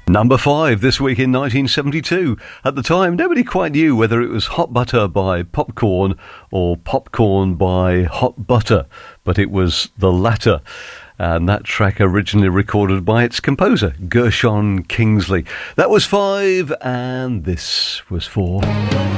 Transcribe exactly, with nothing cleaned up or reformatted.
Number five this week in nineteen seventy-two. At the time, nobody quite knew whether it was Hot Butter by Popcorn or Popcorn by Hot Butter, but it was the latter. And that track originally recorded by its composer, Gershon Kingsley. That was five, and this was four.